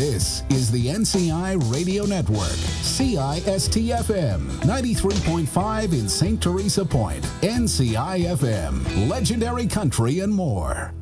This is the NCI Radio Network, CIST-FM, 93.5 in St. Teresa Point, NCI-FM, Legendary Country and more.